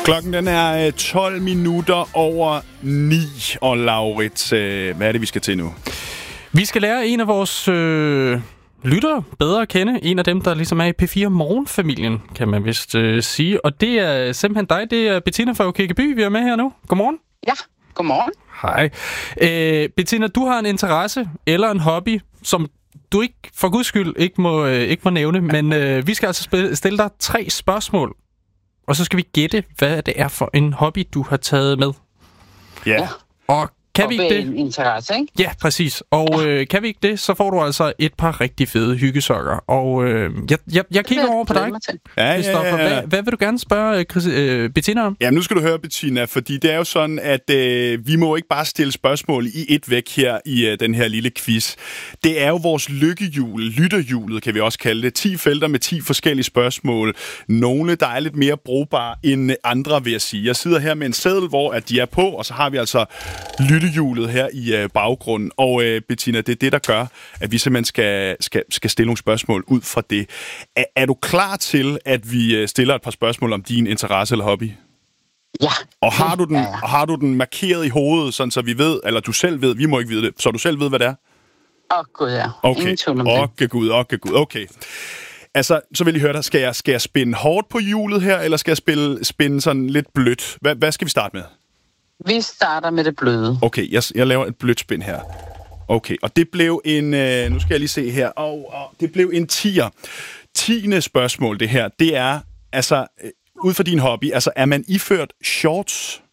Klokken den er 12 minutter over 9, og Laurits, hvad er det, vi skal til nu? Vi skal lære en af vores lyttere bedre at kende. En af dem, der ligesom er i P4 Morgenfamilien, kan man vist sige. Og det er simpelthen dig, det er Bettina fra Kirkeby, vi er med her nu. Godmorgen. Ja, godmorgen. Hej. Bettina, du har en interesse eller en hobby, som du ikke for guds skyld ikke må nævne, men vi skal altså stille dig 3 spørgsmål. Og så skal vi gætte, hvad det er for en hobby, du har taget med. Ja. Og kan vi ikke det? En interesse, ikke? Ja, præcis. Og kan vi ikke det, så får du altså et par rigtig fede hyggesokker. Og jeg kigger over på dig. Ja. Hvad vil du gerne spørge Bettina om? Jamen, nu skal du høre, Bettina, fordi det er jo sådan, at vi må ikke bare stille spørgsmål i et væk her i den her lille quiz. Det er jo vores lykkehjul, lytterhjulet kan vi også kalde det. 10 felter med 10 forskellige spørgsmål. Nogle, der er lidt mere brugbare end andre, vil jeg sige. Jeg sidder her med en seddel, hvor at de er på, og så har vi altså lyttehjulet her i baggrunden. Og Bettina, det er det, der gør, at vi simpelthen skal stille nogle spørgsmål ud fra det. Er du klar til, at vi stiller et par spørgsmål om din interesse eller hobby? Ja. Og har du den markeret i hovedet, sådan så vi ved, eller du selv ved, vi må ikke vide det, så du selv ved, hvad det er? Gud, ja. Okay. Ingen tvivl om det. Gud. Okay. Altså, så vil jeg høre dig, skal jeg spænde hårdt på hjulet her, eller skal jeg spænde sådan lidt blødt? Hvad skal vi starte med? Vi starter med det bløde. Okay, jeg laver et blødt spænd her. Okay, og det blev en... nu skal jeg lige se her. Det blev en 10'er. 10. spørgsmål, det her, det er... Altså, ud fra din hobby, altså, er man iført shorts?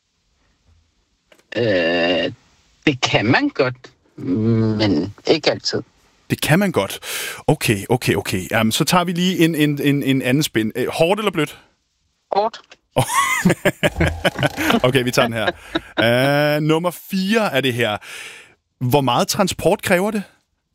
Det kan man godt, men ikke altid. Det kan man godt. Okay. Jamen, så tager vi lige en anden spænd. Hårdt eller blødt? Hårdt. Okay, vi tager den her. Nummer 4 er det her. Hvor meget transport kræver det?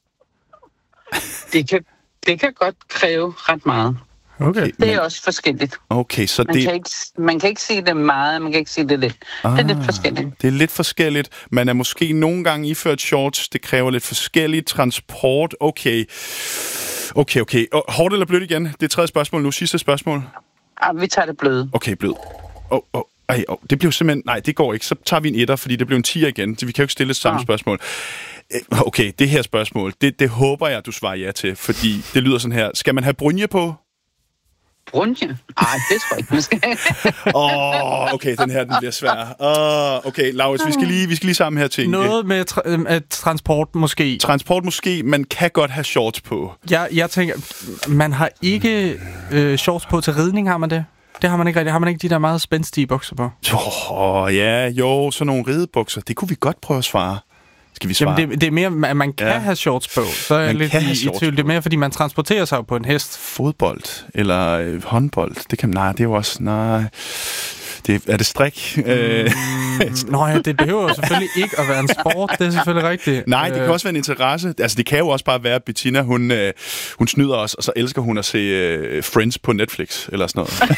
Det kan godt kræve ret meget. Okay. Det er også forskelligt. Okay, så man kan ikke sige det meget, man kan ikke sige det lidt. Det er lidt forskelligt. Det er lidt forskelligt. Man er måske nogle gange iført shorts. Det kræver lidt forskellig transport. Okay. Og hårdt eller blødt igen? Det er 3. spørgsmål nu. Sidste spørgsmål. Vi tager det bløde. Okay, blød. Det blev simpelthen... Nej, det går ikke. Så tager vi en 1'er, fordi det blev en 10'er igen. Så vi kan jo ikke stille det samme spørgsmål. Okay, det her spørgsmål, det håber jeg, du svarer ja til. Fordi det lyder sådan her. Skal man have brynje på? Brynje? Nej, det tror jeg ikke, man skal. Okay, den her, den bliver svær. Okay, Laurits, vi skal lige sammen her til. Noget med transport måske. Transport måske, man kan godt have shorts på. Jeg tænker, man har ikke shorts på til ridning, har man det? Det har man ikke rigtigt. Har man ikke de der meget spændstige bukser på? Sådan nogle ridebukser. Det kunne vi godt prøve at svare. Skal vi svare? Jamen, det er mere, at man kan have shorts på. Så er jeg lidt i tvivl. Det er mere, fordi man transporterer sig på en hest. Fodbold eller håndbold. Det kan... Nej, det er jo også... Nej... Er det strik? Det behøver jo selvfølgelig ikke at være en sport. Det er selvfølgelig rigtigt. Nej, det kan også være en interesse. Altså, det kan jo også bare være, at Bettina, hun snyder os, og så elsker hun at se Friends på Netflix, eller sådan noget.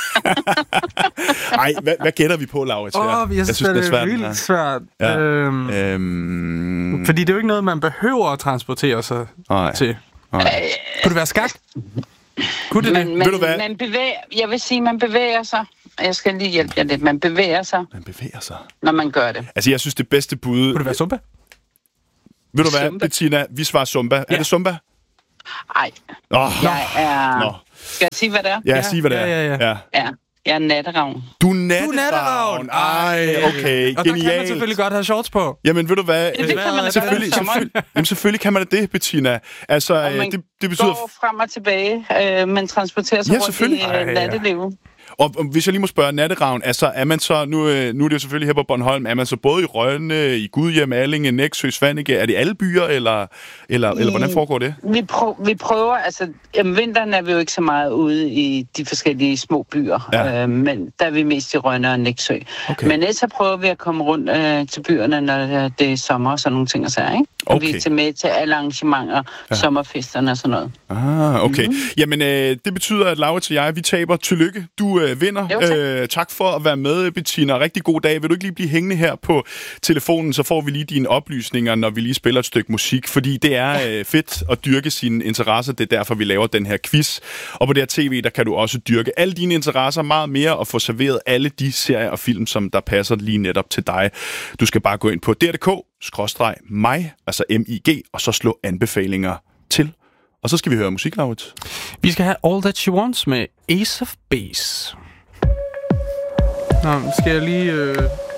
Ej, hvad gætter vi på, Laurits? Jeg synes, det er vildt svært. Ja. Fordi det er jo ikke noget, man behøver at transportere sig til. Kunne det være skak? Kunne det man bevæger, jeg vil sige, man bevæger sig. Jeg skal lige hjælpe jer lidt. Man bevæger sig, når man gør det. Altså, jeg synes, det bedste bud... Kunne det være zumba? Ved du hvad, Bettina? Vi svarer zumba. Ja. Er det zumba? Nej. Jeg er... Skal jeg sige, hvad det er? Ja, sig, hvad det er. Ja. Jeg er natteravn. Du er natteravn? Ej, okay. Og genialt. Der kan man selvfølgelig godt have shorts på. Jamen, ved du hvad? Det kan man selvfølgelig kan man det, Bettina. Altså, det betyder... går frem og tilbage, man transporterer sig rundt i nattelivet. Og hvis jeg lige må spørge, natteravn, altså er man så, nu er det jo selvfølgelig her på Bornholm, er man så både i Rønne, i Gudhjem, Allinge, Nexø, Svaneke, er det alle byer, eller hvordan foregår det? Vi prøver, altså om vinteren er vi jo ikke så meget ude i de forskellige små byer, men der er vi mest i Rønne og Nexø. Okay. Men ellers så prøver vi at komme rundt til byerne, når det er sommer og sådan nogle ting og sager, ikke? Og vi er med til alle arrangementer, sommerfesterne og sådan noget. Okay. Jamen, det betyder, at Laurits og jeg, vi taber. Tillykke. Du vinder. Tak for at være med, Bettina. Rigtig god dag. Vil du ikke lige blive hængende her på telefonen, så får vi lige dine oplysninger, når vi lige spiller et stykke musik, fordi det er fedt at dyrke sine interesser. Det er derfor, vi laver den her quiz. Og på det her tv, der kan du også dyrke alle dine interesser meget mere og få serveret alle de serier og film, som der passer lige netop til dig. Du skal bare gå ind på dr.dk/mig, altså MIG, og så slå anbefalinger til. Og så skal vi høre musik, Laurits. Vi skal have All That She Wants med Ace of Base. Nå, skal jeg lige...